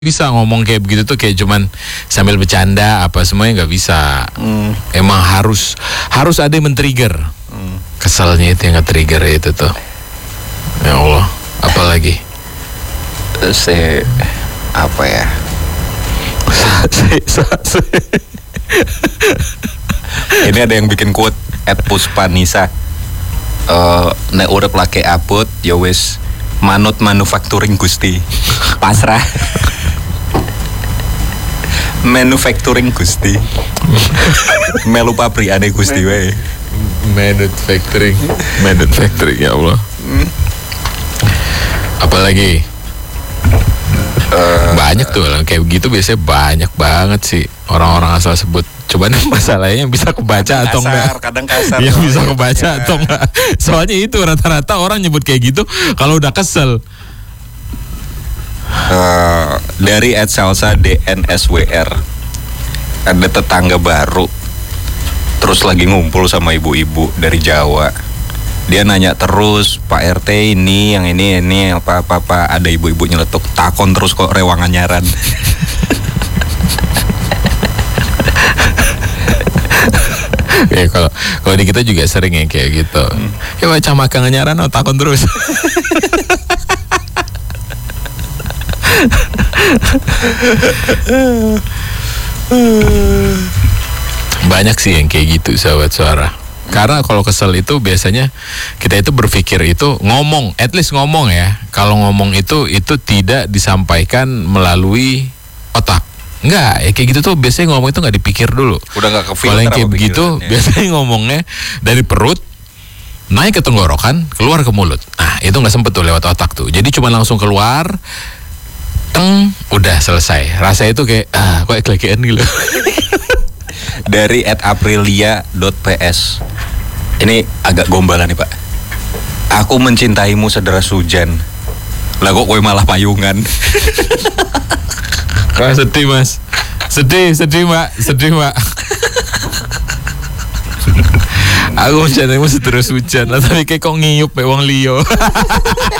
bisa ngomong kayak begitu tuh kayak cuman sambil bercanda apa semuanya nggak bisa. Emang harus ada yang men-trigger. Keselnya itu yang nge-trigger itu tuh. Ya Allah, apalagi apa ya? Ini ada yang bikin quote @puspanisa. Nek urip lake abot ya wis manut manufacturing Gusti. Pasrah. Manufacturing Gusti. Melu pabrikane Gusti wae. manufacturing ya Allah. Apalagi banyak tuh kayak begitu, biasanya banyak banget sih orang-orang asal sebut. Cuman masalahnya yang bisa kebaca atau enggak. Kadang kasar. Yang bisa kebaca atau enggak. Soalnya itu rata-rata orang nyebut kayak gitu kalau udah kesel. Dari @salsa DNSWR, ada tetangga baru terus lagi ngumpul sama ibu-ibu dari Jawa. Dia nanya terus, Pak RT ini yang ini apa ada ibu-ibu nyeletuk, takon terus kok rewangan nyaran. Ya kalau di kita juga sering ya kayak gitu. Ya macam makan nyaran takon terus. Banyak sih yang kayak gitu sahabat suara. Karena kalau kesel itu biasanya kita itu berpikir itu ngomong, at least ngomong ya. Kalau ngomong itu tidak disampaikan melalui otak. Enggak, ya kayak gitu tuh biasanya ngomong itu nggak dipikir dulu. Udah nggak kefilter. Kalau yang kayak begitu biasanya ngomongnya dari perut naik ke tenggorokan, keluar ke mulut. Nah itu nggak sempet tuh lewat otak tuh. Jadi cuma langsung keluar, udah selesai. Rasanya itu kayak kok eklekean gitu. Dari @aprilia.ps. Ini agak gombalan nih Pak. Aku mencintaimu sederas hujan. Lah kok kowe malah payungan. Sedih Mas. Sedih Mbak. Aku mencintaimu sederas hujan. Lah tapi kayak kok ngiyup wong liya.